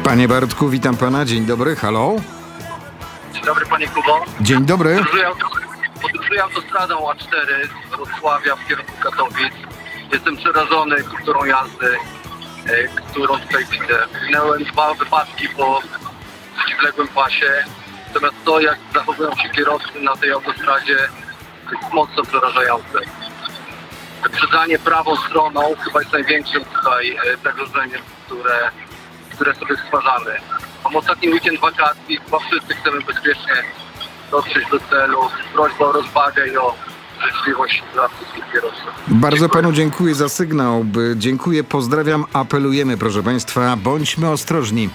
Panie Bartku, witam pana. Dzień dobry, halo. Dzień dobry, panie Kubo. Dzień dobry. Podróżuję autostradą A4 z Wrocławia w kierunku Katowic. Jestem przerażony kulturą jazdy, którą tutaj widzę. Minąłem 2 wypadki po przeciwległym pasie. Natomiast to, jak zachowują się kierowcy na tej autostradzie, jest mocno przerażające. Wyprzedzanie prawą stroną chyba jest największym tutaj zagrożeniem, które sobie stwarzamy. Mam ostatni weekend wakacji, chyba wszyscy chcemy bezpiecznie dotrzeć do celu. Prośba o rozwagę i o życzliwość dla wszystkich kierowców. Bardzo panu dziękuję za sygnał. Dziękuję, pozdrawiam, apelujemy, proszę państwa, bądźmy ostrożni.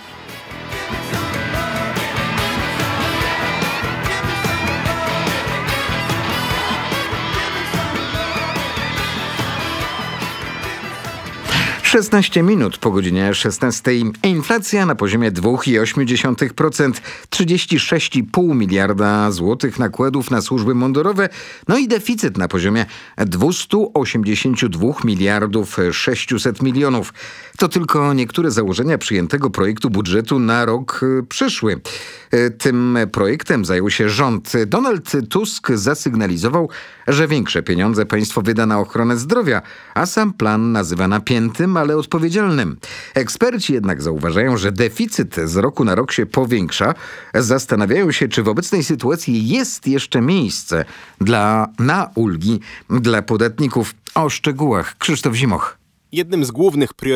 Szesnaście minut po godzinie 16. Inflacja na poziomie 2,8%, 36,5 miliarda złotych nakładów na służby mundurowe, no i deficyt na poziomie 282 miliardów 600 milionów. To tylko niektóre założenia przyjętego projektu budżetu na rok przyszły. Tym projektem zajął się rząd. Donald Tusk zasygnalizował, że większe pieniądze państwo wyda na ochronę zdrowia, a sam plan nazywa napiętym, ale odpowiedzialnym. Eksperci jednak zauważają, że deficyt z roku na rok się powiększa. Zastanawiają się, czy w obecnej sytuacji jest jeszcze miejsce na ulgi dla podatników. O szczegółach Krzysztof Zimoch. Jednym z głównych priorytetów